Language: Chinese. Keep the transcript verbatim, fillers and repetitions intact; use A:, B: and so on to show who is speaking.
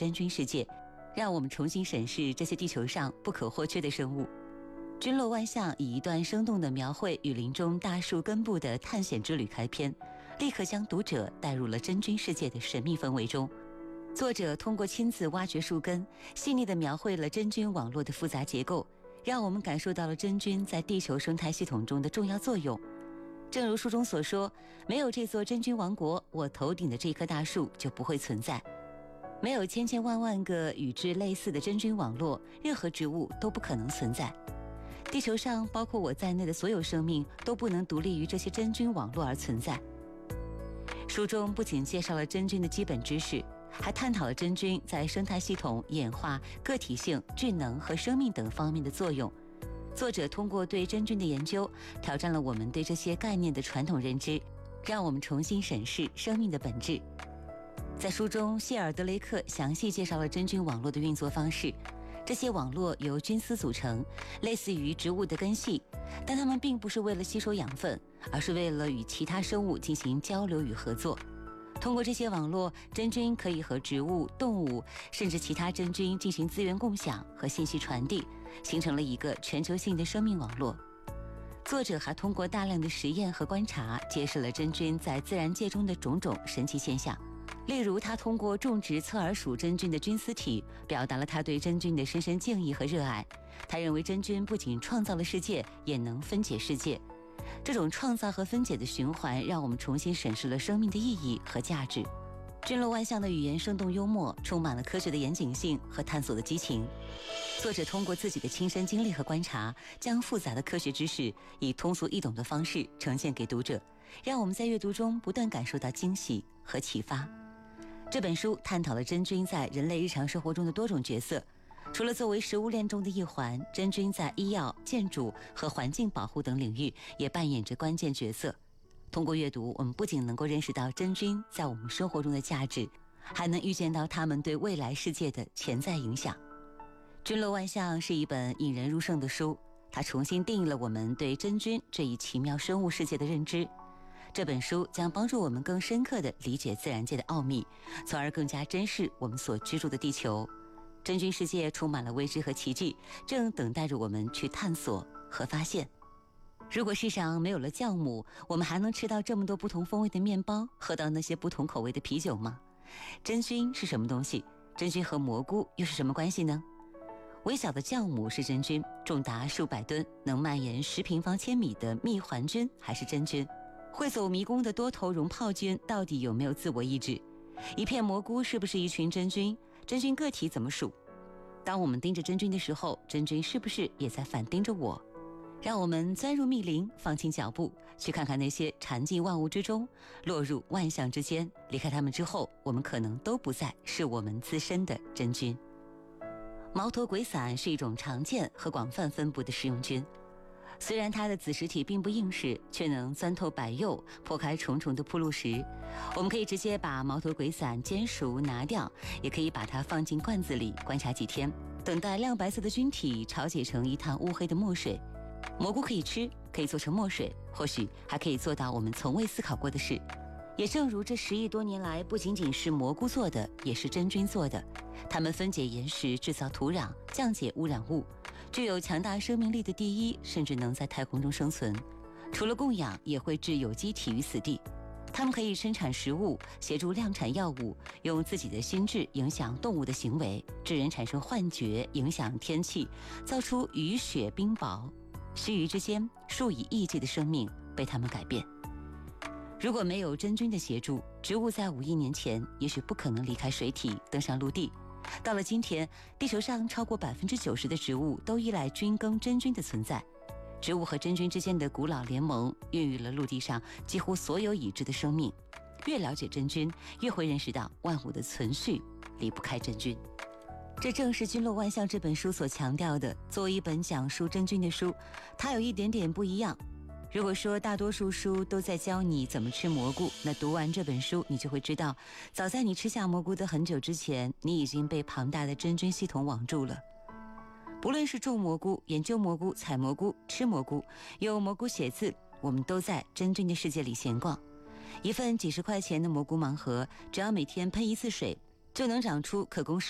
A: 真菌世界，让我们重新审视这些地球上不可或缺的生物。菌落万象以一段生动的描绘雨林中大树根部的探险之旅开篇，立刻将读者带入了真菌世界的神秘氛围中。作者通过亲自挖掘树根，细腻地描绘了真菌网络的复杂结构，让我们感受到了真菌在地球生态系统中的重要作用。正如书中所说，没有这座真菌王国，我头顶的这棵大树就不会存在。没有千千万万个与之类似的真菌网络，任何植物都不可能存在。地球上包括我在内的所有生命都不能独立于这些真菌网络而存在。书中不仅介绍了真菌的基本知识，还探讨了真菌在生态系统、演化、个体性、菌能和生命等方面的作用。作者通过对真菌的研究，挑战了我们对这些概念的传统认知，让我们重新审视生命的本质。在书中，谢尔德雷克详细介绍了真菌网络的运作方式。这些网络由菌丝组成，类似于植物的根系，但它们并不是为了吸收养分，而是为了与其他生物进行交流与合作。通过这些网络，真菌可以和植物、动物甚至其他真菌进行资源共享和信息传递，形成了一个全球性的生命网络。作者还通过大量的实验和观察，揭示了真菌在自然界中的种种神奇现象。例如，他通过种植侧耳属真菌的菌丝体，表达了他对真菌的深深敬意和热爱。他认为真菌不仅创造了世界，也能分解世界。这种创造和分解的循环，让我们重新审视了生命的意义和价值。菌落万象的语言生动幽默，充满了科学的严谨性和探索的激情。作者通过自己的亲身经历和观察，将复杂的科学知识以通俗易懂的方式呈现给读者，让我们在阅读中不断感受到惊喜和启发。这本书探讨了真菌在人类日常生活中的多种角色。除了作为食物链中的一环，真菌在医药、建筑和环境保护等领域也扮演着关键角色。通过阅读，我们不仅能够认识到真菌在我们生活中的价值，还能预见到它们对未来世界的潜在影响。菌落万象是一本引人入胜的书，它重新定义了我们对真菌这一奇妙生物世界的认知。这本书将帮助我们更深刻地理解自然界的奥秘，从而更加珍视我们所居住的地球。真菌世界充满了未知和奇迹，正等待着我们去探索和发现。如果世上没有了酵母，我们还能吃到这么多不同风味的面包，喝到那些不同口味的啤酒吗？真菌是什么东西？真菌和蘑菇又是什么关系呢？微小的酵母是真菌，重达数百吨，能蔓延十平方千米的蜜环菌还是真菌？会走迷宫的多头绒泡菌到底有没有自我意志？一片蘑菇是不是一群真菌？真菌个体怎么数？当我们盯着真菌的时候，真菌是不是也在反盯着我？让我们钻入密林，放轻脚步，去看看那些缠进万物之中，落入万象之间。离开它们之后，我们可能都不再是我们自身的真菌。毛头鬼伞是一种常见和广泛分布的食用菌。虽然它的子实体并不硬实，却能钻透百釉，破开重重的铺路石。我们可以直接把毛头鬼伞煎熟拿掉，也可以把它放进罐子里观察几天，等待亮白色的菌体潮解成一滩乌黑的墨水。蘑菇可以吃，可以做成墨水，或许还可以做到我们从未思考过的事。也正如这十亿多年来，不仅仅是蘑菇做的，也是真菌做的。它们分解岩石，制造土壤，降解污染物，具有强大生命力的第一，甚至能在太空中生存。除了供养，也会置有机体于死地。它们可以生产食物，协助量产药物，用自己的心智影响动物的行为，致人产生幻觉，影响天气，造出雨雪冰雹。须臾之间，数以亿计的生命被它们改变。如果没有真菌的协助，植物在五亿年前也许不可能离开水体登上陆地。到了今天，地球上超过百分之九十的植物都依赖菌耕真菌的存在。植物和真菌之间的古老联盟，孕育了陆地上几乎所有已知的生命。越了解真菌，越会认识到万物的存续离不开真菌。这正是《菌落万象》这本书所强调的。作为一本讲述真菌的书，它有一点点不一样。如果说大多数书都在教你怎么吃蘑菇，那读完这本书，你就会知道，早在你吃下蘑菇的很久之前，你已经被庞大的真菌系统网住了。不论是种蘑菇、研究蘑菇、采蘑菇、吃蘑菇、用蘑菇写字，我们都在真菌的世界里闲逛。一份几十块钱的蘑菇盲盒，只要每天喷一次水，就能长出可供